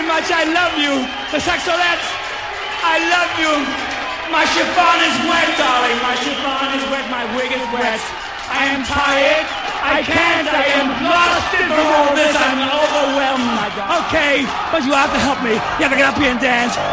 much. I love you. The Saxolettes, I love you. My chiffon is wet, darling. My chiffon is wet. My wig is wet. I am tired. I can't. I am lost from all this. I'm overwhelmed. Okay, but you have to help me. You have to get up here and dance.